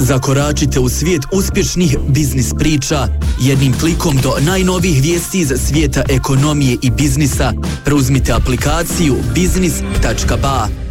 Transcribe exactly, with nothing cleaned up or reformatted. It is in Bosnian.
Zakoračite u svijet uspješnih biznis priča. Jednim klikom do najnovijih vijesti iz svijeta ekonomije i biznisa. Preuzmite aplikaciju biznis tačka ba.